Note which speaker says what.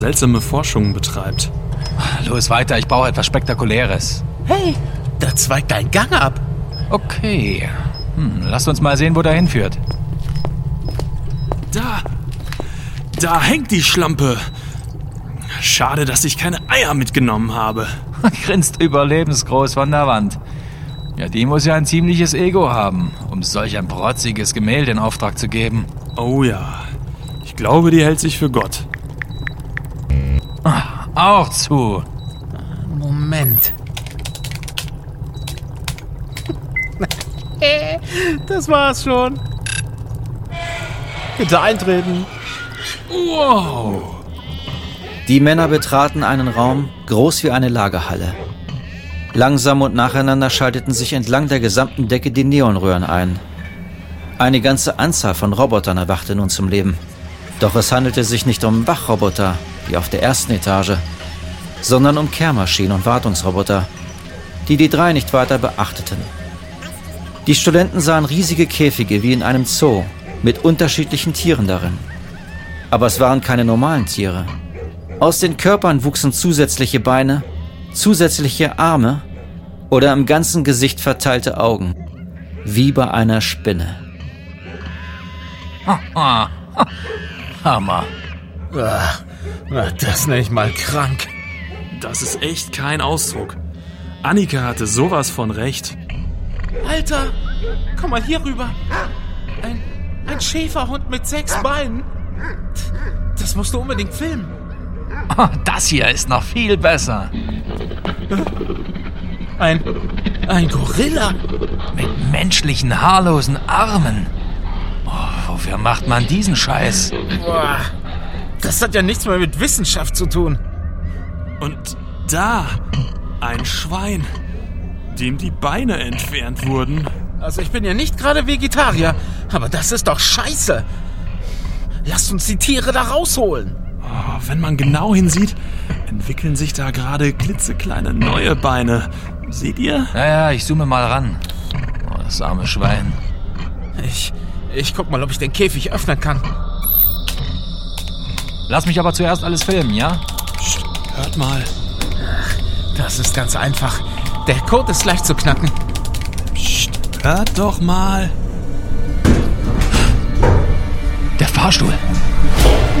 Speaker 1: seltsame Forschungen betreibt.
Speaker 2: Los weiter, ich brauche etwas Spektakuläres.
Speaker 3: Hey, da zweigt ein Gang ab.
Speaker 2: Okay. Lasst uns mal sehen, wo der hinführt.
Speaker 1: Da hängt die Schlampe. Schade, dass ich keine Eier mitgenommen habe.
Speaker 2: Grinst überlebensgroß von der Wand. Ja, die muss ja ein ziemliches Ego haben, um solch ein protziges Gemälde in Auftrag zu geben.
Speaker 1: Oh ja, ich glaube, die hält sich für Gott.
Speaker 2: Auch zu.
Speaker 3: Moment. Das war's schon. Bitte eintreten.
Speaker 1: Wow.
Speaker 4: Die Männer betraten einen Raum, groß wie eine Lagerhalle. Langsam und nacheinander schalteten sich entlang der gesamten Decke die Neonröhren ein. Eine ganze Anzahl von Robotern erwachte nun zum Leben. Doch es handelte sich nicht um Wachroboter, wie auf der ersten Etage, sondern um Kehrmaschinen und Wartungsroboter, die drei nicht weiter beachteten. Die Studenten sahen riesige Käfige wie in einem Zoo, mit unterschiedlichen Tieren darin. Aber es waren keine normalen Tiere. Aus den Körpern wuchsen zusätzliche Beine, zusätzliche Arme oder im ganzen Gesicht verteilte Augen, wie bei einer Spinne.
Speaker 2: Hammer.
Speaker 3: Das nenne ich mal krank.
Speaker 1: Das ist echt kein Ausdruck. Annika hatte sowas von recht.
Speaker 3: Alter, komm mal hier rüber. Ein Schäferhund mit 6 Beinen. Das musst du unbedingt filmen.
Speaker 2: Das hier ist noch viel besser.
Speaker 3: Ein Gorilla.
Speaker 2: Mit menschlichen, haarlosen Armen. Wofür macht man diesen Scheiß?
Speaker 3: Boah, das hat ja nichts mehr mit Wissenschaft zu tun.
Speaker 1: Und da, ein Schwein, dem die Beine entfernt wurden.
Speaker 3: Also ich bin ja nicht gerade Vegetarier, aber das ist doch scheiße. Lasst uns die Tiere da rausholen.
Speaker 1: Wenn man genau hinsieht, entwickeln sich da gerade klitzekleine neue Beine. Seht ihr?
Speaker 2: Ja, ich zoome mal ran. Das arme Schwein.
Speaker 3: Ich guck mal, ob ich den Käfig öffnen kann.
Speaker 2: Lass mich aber zuerst alles filmen, ja?
Speaker 1: Psst, hört mal.
Speaker 3: Das ist ganz einfach. Der Code ist leicht zu knacken.
Speaker 1: Psst, hört doch mal.
Speaker 2: Der Fahrstuhl.